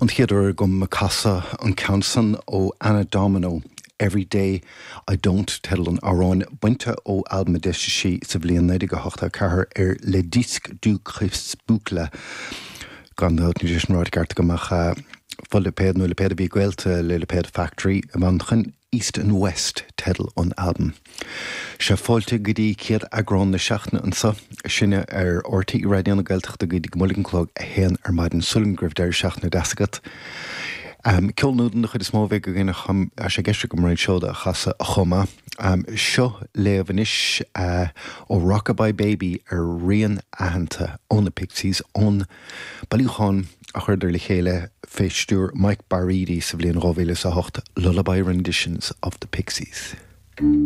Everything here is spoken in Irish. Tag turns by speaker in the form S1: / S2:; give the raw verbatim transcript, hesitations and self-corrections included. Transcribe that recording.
S1: An chéidir go Macassa an Counson ó Anna Domino. Every day I don't tell an aráin buinte ó albume deiste sí sa bblion naige go hochta cahar ar le disc du Chris Buchla. Gan na nutrition ráid garta goach fo le péad nó le péad a bhí gailte le le péad Factory a man chun East and West tedal an album. Se fáilte go dtí céad agrán na seachna an sa sinne ar ortaí radionna gailteachta go dtí go mulligenclog a héan ar maidin sullingribh deir seachna desagat. Um, Ceolnúdan na chud is mó bheith go gine chum a sé geiste go marid seoda a chasa a chuma. Um, seo lehanis uh, ó Rockabye Baby ar rian ahananta ón na Pixies ón Ballychán a chuidir le chéile féistúr Mike Baridi sa bblion rábhéile sa hocht Lullaby Renditions of the Pixies.